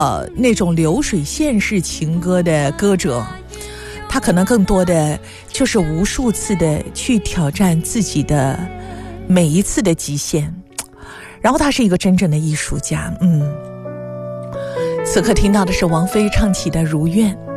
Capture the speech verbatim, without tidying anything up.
呃那种流水线式情歌的歌者，他可能更多的就是无数次的去挑战自己的每一次的极限，然后他是一个真正的艺术家。嗯，此刻听到的是王菲唱起的《如愿》。